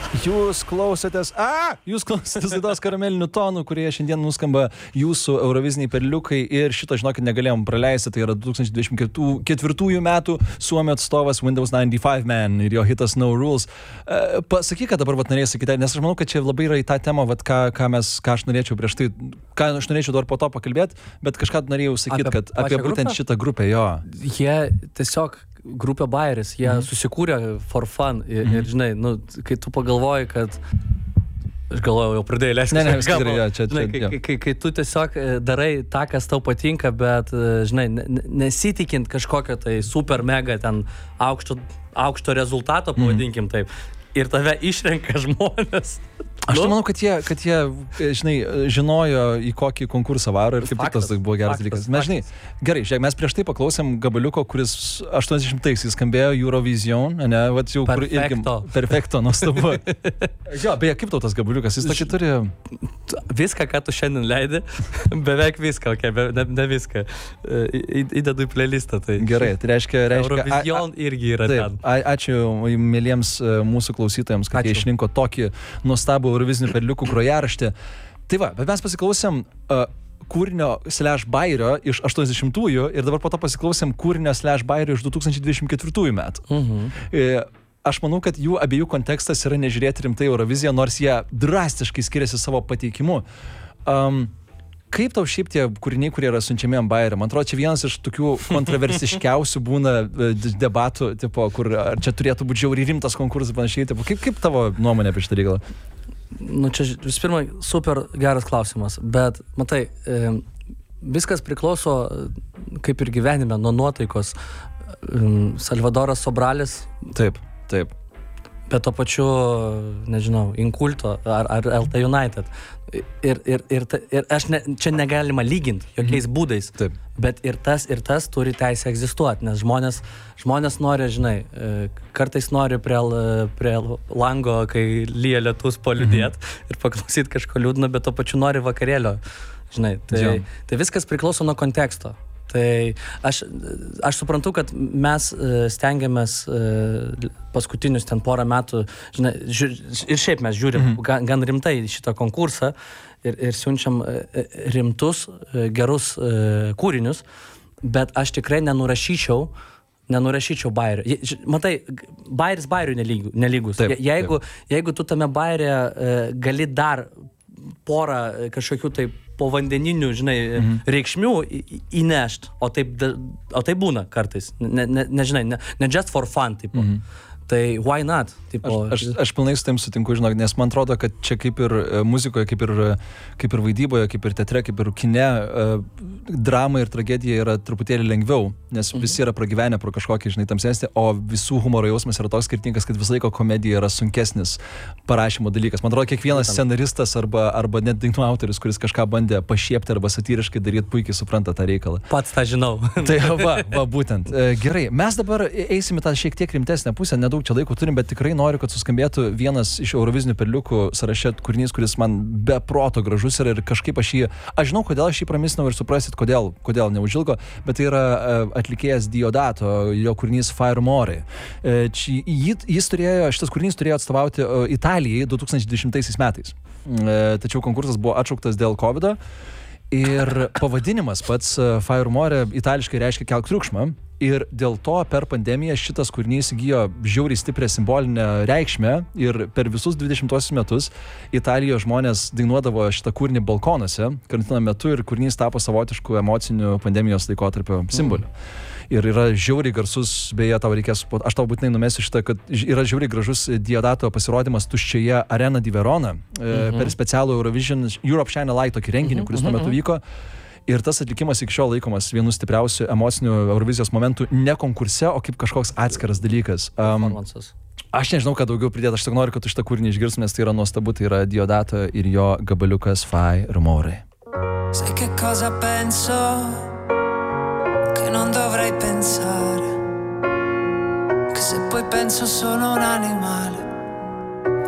Jūs klausėtės laidos Karamelinių tonų, kurie šiandien nuskamba jūsų euroviziniai perliukai ir šito, žinokit, negalėjom praleisti. Tai yra 2024 metų Suomio atstovas Windows 95 Man ir jo hitas No Rules. Pasakyk, kad dabar norėjai sakyti, nes aš manau, kad čia labai yra į tą temą, ką aš norėčiau prieš tai, ką aš norėčiau dar po to pakalbėti, bet kažką norėjau sakyti, kad apie būtent šitą grupę, jo. Jie tiesiog grupė Bayeris, jie susikūrė for fun ir žinai, kai tu pagalvoji, kad aš galvoju, jau pradėjai leisti. Kai tu tiesiog darai tą, kas tau patinka, bet, žinai, nesitikint kažkokio tai super mega ten aukšto rezultato, pavadinkim taip. Ir tave išrenka žmonės. Aš manau, kad jie, žinai, žinojo, į kokį konkursą varo ir kaip tik tas buvo geras dalykas. Mes, žinai, gerai, žiūrėk, mes prieš tai paklausėm gabaliuko, kuris 80-aisiais skambėjo Eurovision, ne, vat jau kur irgi perfekto, nuostabu. Jo, beje, kaip tau tas gabaliukas, jis tokį turi... Viską, ką tu šiandien leidi, beveik viską, ne viską. Įdedu į playlistą, tai... Gerai, tai reiškia... Eurovision irgi yra ten. Ačiū mėlyms mūsų klausytojams, kad jie išrinko tokį nuostabų eurovizinių perliukų grojaraštį. Tai va, bet mes pasiklausėm kūrinio /Bayerio iš 80-ųjų ir dabar po to pasiklausėm kūrinio /Bayerio iš 2024 metų. Aš manau, kad jų abiejų kontekstas yra nežiūrėti rimtai Euroviziją, nors jie drastiškai skiriasi savo pateikimu. Kaip tau šiaip tie kūriniai, kurie yra siunčiami ant Bayerio? Man atrodo, čia vienas iš tokių kontroversiškiausių būna debatų, tipo, kur ar čia turėtų būti žiauriai rimtas konkursas panašiai. Tipo, kaip tavo nuomonė apie šitą reikalą? Čia vis pirma, super geras klausimas, bet matai, viskas priklauso, kaip ir gyvenime, nuo nuotaikos. Salvadoras Sobralis. Taip. Bet to pačiu, nežinau, Inkulto ar LT United. Ir aš čia negalima lyginti jokiais būdais. Taip. Bet ir tas turi teisę egzistuoti, nes žmonės nori, žinai, kartais nori prie lango, kai lyja lietus paliūdėt ir paklausyti kažko liūdno, bet to pačiu nori vakarėlio, žinai. Tai viskas priklauso nuo konteksto. Tai aš suprantu, kad mes stengiamės paskutinius ten porą metų, žinai, ir šiaip mes žiūrim gan rimtai šitą konkursą ir siunčiam rimtus, gerus kūrinius, bet aš tikrai nenurašyčiau Bayerio. Matai, Bayeris Bayeriui nelygus. Taip, jeigu tu tame Bayeryje gali dar porą kažkokių tai povandeninių, žinai, reikšmių įnešt, o taip būna kartais. Nežinai, ne just for fun, tipo. Tai why not? Tipo, aš pilnai su tavim sutinku, žinok, nes man atrodo, kad čia kaip ir muzikoje, kaip ir vaidyboje, kaip ir teatre, kaip ir kine, drama ir tragedija yra truputėlį lengviau, nes visi yra pragyvenę pro kažkokį, žinai, tamsesnį, o visų humoro jausmas yra toks skirtingas, kad visą laiką komedija yra sunkesnis parašymo dalykas. Man atrodo, kiekvienas scenaristas arba net dainų autorius, kuris kažką bandė pašiepti arba satyriškai daryti, puikiai supranta tą reikalą. Pats tą žinau. Tai va, būtent. Gerai, mes dabar eisime tą šiek tiek rimtesnę pusę, nedaug čia laiko turim, bet tikrai noriu, kad suskambėtų vienas iš eurovizinių perliukų sąraše kūrinys, kuris man be proto gražus yra ir kažkaip aš žinau, kodėl aš jį pramisnau ir suprasit, kodėl neužilgo, bet tai yra atlikėjas Diodato, jo kūrinys Fire More. Šitas kūrinys turėjo atstovauti Italijai 2020 metais. Tačiau konkursas buvo atšauktas dėl COVID-o ir pavadinimas pats Fire More itališkai reiškia kelk triukšmą. Ir dėl to per pandemiją šitas kūrinys įgijo žiauriai stiprią simbolinę reikšmę ir per visus 20 metus Italijos žmonės dainuodavo šitą kūrinį balkonuose karantino metu ir kūrinys tapo savotišku emociniu pandemijos laikotarpio simboliu. Ir yra žiauriai garsus, beje, aš tau būtinai numesiu šitą, kad yra žiauriai gražus Diodato pasirodymas tuščioje Arena di Verona per specialų Europe Shine a Light tokį renginį, kuris tuo metu vyko. Ir tas atlikimas iki šiol laikomas vienu stipriausių emocinių Eurovizijos momentų ne konkurse, o kaip kažkoks atskiras dalykas. Aš nežinau, ką daugiau pridėti, aš tik noriu, kad tu šitą kūrinį išgirstum, nes tai yra nuostabu, tai yra Diodato ir jo gabaliukas Fire More. Sai che cosa penso? Che non dovrei pensare, che se poi penso sono un animale